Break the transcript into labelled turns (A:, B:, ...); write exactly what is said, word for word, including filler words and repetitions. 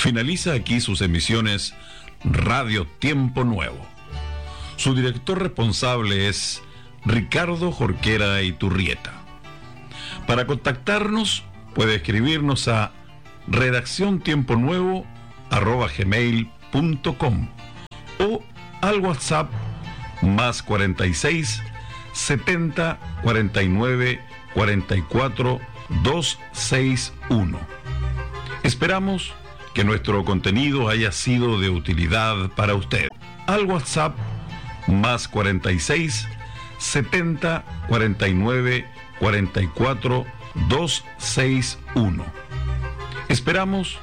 A: Finaliza aquí sus emisiones Radio Tiempo Nuevo. Su director responsable es Ricardo Jorquera Iturrieta. Para contactarnos, puede escribirnos a redacción tiempo nuevo arroba gmail punto com o al WhatsApp más cuarenta y seis, setenta, cuarenta y nueve, cuarenta y cuatro, doscientos sesenta y uno. Esperamos que nuestro contenido haya sido de utilidad para usted. Al WhatsApp más cuarenta y seis, setenta, cuarenta y nueve, cuarenta y cuatro, doscientos sesenta y uno. Esperamos